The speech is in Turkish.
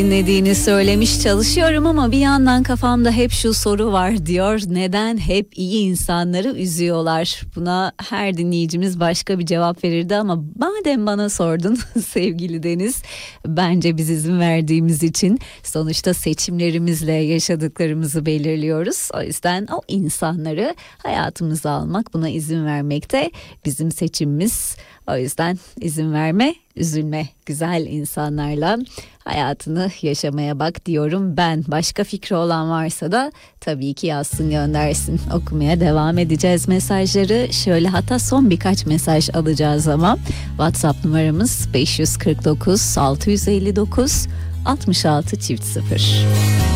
Dinlediğini söylemiş, çalışıyorum ama bir yandan kafamda hep şu soru var diyor. Neden hep iyi insanları üzüyorlar? Buna her dinleyicimiz başka bir cevap verirdi ama madem bana sordun sevgili Deniz, bence biz izin verdiğimiz için, sonuçta seçimlerimizle yaşadıklarımızı belirliyoruz. O yüzden o insanları hayatımıza almak, buna izin vermek de bizim seçimimiz. O yüzden izin verme, üzülme, güzel insanlarla hayatını yaşamaya bak diyorum ben. Başka fikri olan varsa da tabii ki yazsın, göndersin. Okumaya devam edeceğiz mesajları. Şöyle, hatta son birkaç mesaj alacağız ama WhatsApp numaramız 549 659 66 0.